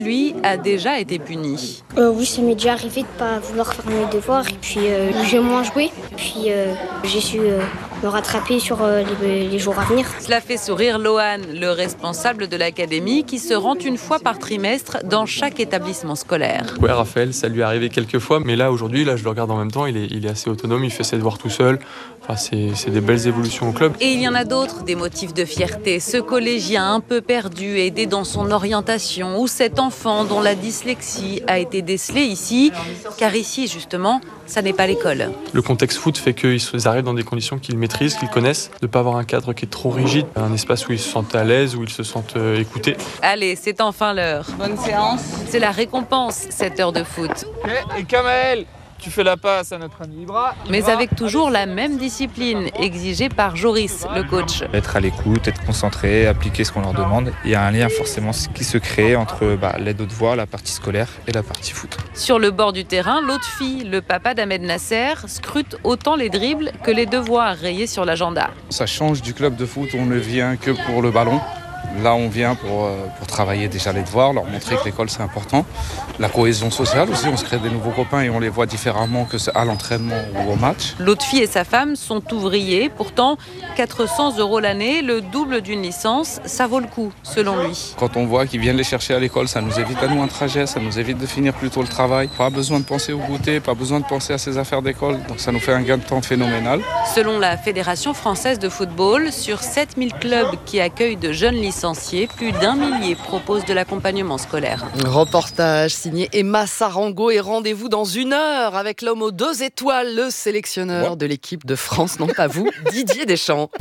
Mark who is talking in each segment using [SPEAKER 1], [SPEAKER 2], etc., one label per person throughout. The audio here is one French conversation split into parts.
[SPEAKER 1] lui, a déjà été puni.
[SPEAKER 2] Oui, ça m'est déjà arrivé de ne pas vouloir faire mes devoirs et puis j'ai moins joué. Puis j'ai su me rattraper sur les jours à venir.
[SPEAKER 1] Cela fait sourire Lohan, le responsable de l'académie, qui se rend une fois par trimestre dans chaque établissement scolaire.
[SPEAKER 3] Ouais, Raphaël, ça lui est arrivé quelques fois, mais là aujourd'hui, je le regarde en même temps, il est assez autonome, il fait ses devoirs tout seul. Enfin, c'est des belles évolutions au club.
[SPEAKER 1] Et il y en a d'autres, des motifs de fierté. Ce collégien un peu perdu, aidé dans son orientation, ou cet enfant dont la dyslexie a été décelée ici, car ici, justement, ça n'est pas l'école.
[SPEAKER 3] Le contexte foot fait qu'ils arrivent dans des conditions qu'ils maîtrisent, qu'ils connaissent, de ne pas avoir un cadre qui est trop rigide, un espace où ils se sentent à l'aise, où ils se sentent écoutés.
[SPEAKER 1] Allez, c'est enfin l'heure.
[SPEAKER 4] Bonne séance.
[SPEAKER 1] C'est la récompense, cette heure de foot.
[SPEAKER 4] Et Kamel, tu fais la passe à notre ami Ibra.
[SPEAKER 1] Mais avec toujours la même discipline exigée par Joris, le coach.
[SPEAKER 5] Être à l'écoute, être concentré, appliquer ce qu'on leur demande. Il y a un lien forcément qui se crée entre l'aide aux devoirs, la partie scolaire et la partie foot.
[SPEAKER 1] Sur le bord du terrain, l'autre fille, le papa d'Ahmed Nasser, scrute autant les dribbles que les devoirs rayés sur l'agenda.
[SPEAKER 6] Ça change du club de foot, on ne vient que pour le ballon. Là, on vient pour travailler déjà les devoirs, leur montrer que l'école, c'est important. La cohésion sociale aussi, on se crée des nouveaux copains et on les voit différemment que à l'entraînement ou au match.
[SPEAKER 1] L'autre fille et sa femme sont ouvriers. Pourtant, 400 € l'année, le double d'une licence, ça vaut le coup, selon lui.
[SPEAKER 6] Quand on voit qu'ils viennent les chercher à l'école, ça nous évite à nous un trajet, ça nous évite de finir plus tôt le travail. Pas besoin de penser au goûter, pas besoin de penser à ses affaires d'école. Donc ça nous fait un gain de temps phénoménal.
[SPEAKER 1] Selon la Fédération française de football, sur 7000 clubs qui accueillent de jeunes licenciés, plus d'1 millier proposent de l'accompagnement scolaire.
[SPEAKER 7] Reportage signé Emma Sarango et rendez-vous dans 1 heure avec l'homme aux 2 étoiles, le sélectionneur de l'équipe de France, non pas vous, Didier Deschamps.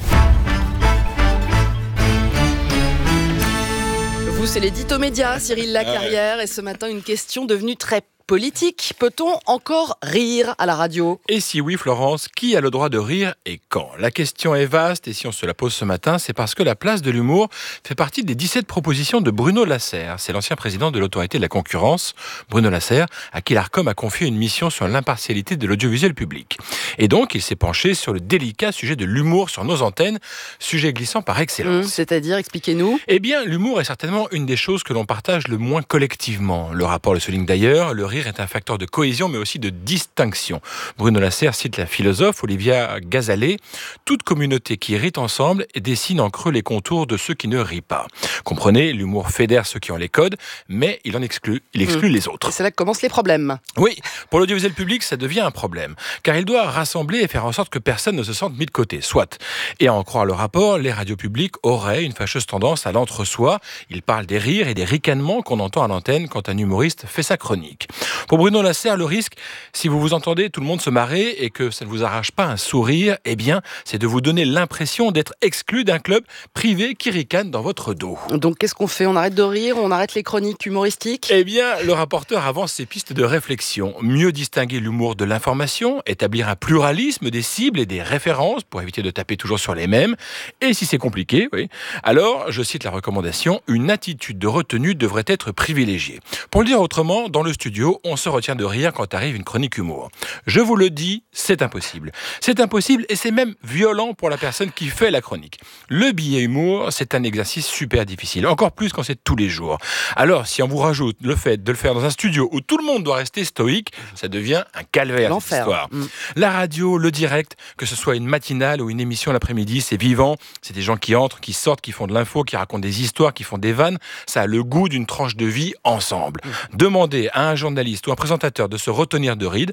[SPEAKER 7] Vous, c'est l'édito média, Cyril Lacarrière, et ce matin, une question devenue très politique. Peut-on encore rire à la radio ?
[SPEAKER 8] Et si oui, Florence, qui a le droit de rire et quand ? La question est vaste et si on se la pose ce matin, c'est parce que la place de l'humour fait partie des 17 propositions de Bruno Lasserre. C'est l'ancien président de l'autorité de la concurrence, Bruno Lasserre, à qui l'Arcom a confié une mission sur l'impartialité de l'audiovisuel public. Et donc, il s'est penché sur le délicat sujet de l'humour sur nos antennes, sujet glissant par excellence.
[SPEAKER 7] C'est-à-dire, expliquez-nous.
[SPEAKER 8] Eh bien, l'humour est certainement une des choses que l'on partage le moins collectivement. Le rapport le souligne d'ailleurs, le rire est un facteur de cohésion mais aussi de distinction. Bruno Lasserre cite la philosophe Olivia Gazalet. Toute communauté qui rit ensemble dessine en creux les contours de ceux qui ne rient pas. Comprenez, l'humour fédère ceux qui ont les codes, mais il exclut les autres.
[SPEAKER 7] Et c'est là que commencent les problèmes.
[SPEAKER 8] Oui, pour l'audiovisuel public, ça devient un problème, car il doit rassembler et faire en sorte que personne ne se sente mis de côté, soit. Et à en croire le rapport, les radios publiques auraient une fâcheuse tendance à l'entre-soi. Il parle des rires et des ricanements qu'on entend à l'antenne quand un humoriste fait sa chronique. Pour Bruno Lasserre, le risque, si vous vous entendez tout le monde se marrer et que ça ne vous arrache pas un sourire, eh bien, c'est de vous donner l'impression d'être exclu d'un club privé qui ricane dans votre dos.
[SPEAKER 7] Donc, qu'est-ce qu'on fait ? On arrête de rire ? On arrête les chroniques humoristiques ?
[SPEAKER 8] Eh bien, le rapporteur avance ses pistes de réflexion. Mieux distinguer l'humour de l'information, établir un pluralisme des cibles et des références pour éviter de taper toujours sur les mêmes. Et si c'est compliqué, oui, alors, je cite la recommandation, une attitude de retenue devrait être privilégiée. Pour le dire autrement, dans le studio, on se retient de rire quand arrive une chronique humour. Je vous le dis, c'est impossible. C'est impossible et c'est même violent pour la personne qui fait la chronique. Le billet humour, c'est un exercice super difficile, encore plus quand c'est tous les jours. Alors, si on vous rajoute le fait de le faire dans un studio où tout le monde doit rester stoïque, ça devient un calvaire,
[SPEAKER 7] l'enfer.
[SPEAKER 8] Cette histoire. La radio, le direct, que ce soit une matinale ou une émission l'après-midi, c'est vivant. C'est des gens qui entrent, qui sortent, qui font de l'info, qui racontent des histoires, qui font des vannes. Ça a le goût d'une tranche de vie ensemble. Demandez à un journaliste ou un présentateur de se retenir de rire,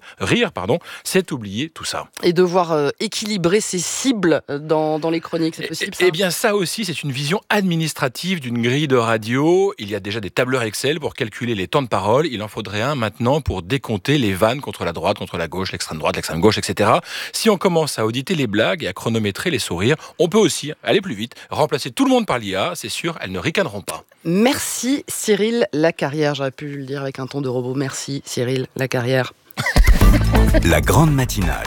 [SPEAKER 8] c'est oublier tout ça.
[SPEAKER 7] Et devoir équilibrer ses cibles dans les chroniques, c'est possible ça ?
[SPEAKER 8] Eh bien ça aussi, c'est une vision administrative d'une grille de radio. Il y a déjà des tableurs Excel pour calculer les temps de parole. Il en faudrait un maintenant pour décompter les vannes contre la droite, contre la gauche, l'extrême droite, l'extrême gauche, etc. Si on commence à auditer les blagues et à chronométrer les sourires, on peut aussi aller plus vite, remplacer tout le monde par l'IA, c'est sûr, elles ne ricaneront pas.
[SPEAKER 7] Merci Cyril Lacarrière. J'aurais pu le dire avec un ton de robot. Merci Cyril Lacarrière.
[SPEAKER 9] La grande matinale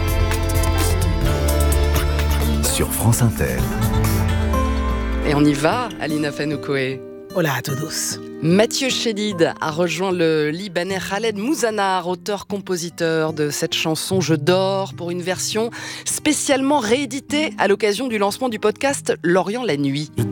[SPEAKER 9] sur France Inter.
[SPEAKER 7] Et on y va, Alina Fanoukoé.
[SPEAKER 10] Hola a todos.
[SPEAKER 7] Mathieu Chédid a rejoint le Libanais Khaled Mouzanar, auteur-compositeur de cette chanson « Je dors » pour une version spécialement rééditée à l'occasion du lancement du podcast « Lorient la nuit ».